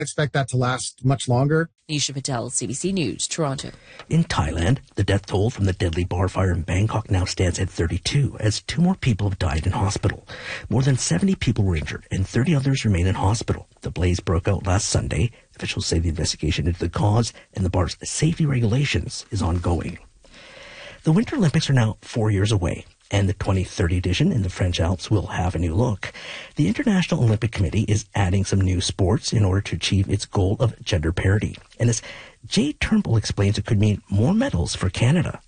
expect that to last much longer. Nisha Patel, CBC News, Toronto. In Thailand, the death toll from the deadly bar fire in Bangkok now stands at 32, as 2 more people have died in hospital. More than 70 people were injured, and 30 others remain in hospital. The blaze broke out last Sunday. Officials say the investigation into the cause and the bar's safety regulations is ongoing. The Winter Olympics are now 4 years away, and the 2030 edition in the French Alps will have a new look. The International Olympic Committee is adding some new sports in order to achieve its goal of gender parity. And as Jay Turnbull explains, it could mean more medals for Canada.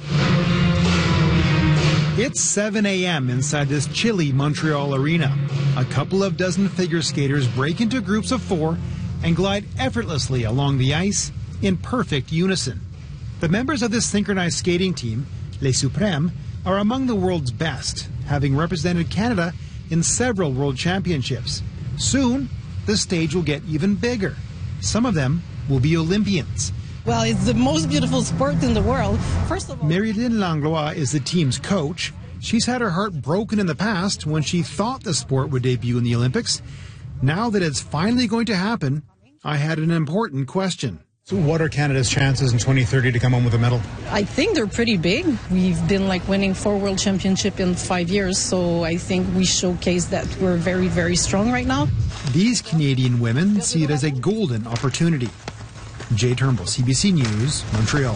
It's 7 a.m. inside this chilly Montreal arena. A couple of dozen figure skaters break into groups of 4 and glide effortlessly along the ice in perfect unison. The members of this synchronized skating team, Les Suprêmes, are among the world's best, having represented Canada in several world championships. Soon, the stage will get even bigger. Some of them will be Olympians. Well, it's the most beautiful sport in the world. First of all, Marilyn Langlois is the team's coach. She's had her heart broken in the past when she thought the sport would debut in the Olympics. Now that it's finally going to happen, I had an important question. So what are Canada's chances in 2030 to come home with a medal? I think they're pretty big. We've been winning 4 world championships in 5 years, so I think we showcase that we're very, very strong right now. These Canadian women see it as a golden opportunity. Jay Turnbull, CBC News, Montreal.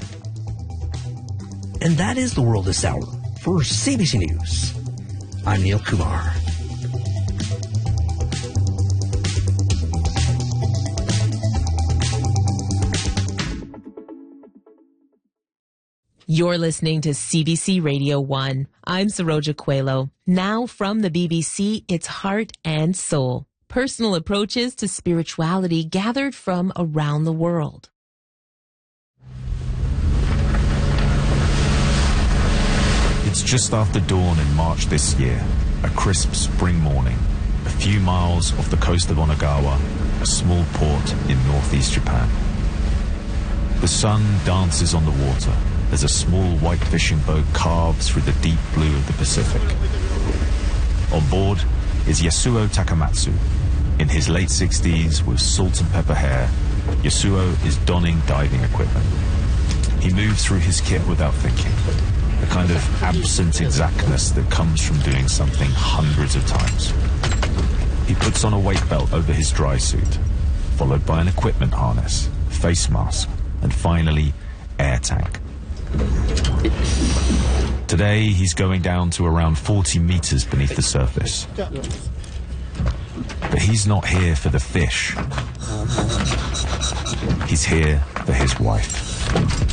And that is the world this hour. For CBC News, I'm Neil Kumar. You're listening to CBC Radio 1. I'm Saroja Coelho. Now from the BBC, it's Heart and Soul. Personal approaches to spirituality gathered from around the world. It's just after dawn in March this year, a crisp spring morning, a few miles off the coast of Onagawa, a small port in northeast Japan. The sun dances on the water as a small white fishing boat carves through the deep blue of the Pacific. On board is Yasuo Takamatsu. In his late 60s, with salt and pepper hair, Yasuo is donning diving equipment. He moves through his kit without thinking, a kind of absent exactness that comes from doing something hundreds of times. He puts on a weight belt over his dry suit, followed by an equipment harness, face mask, and finally, air tank. Today, he's going down to around 40 meters beneath the surface. But he's not here for the fish. He's here for his wife.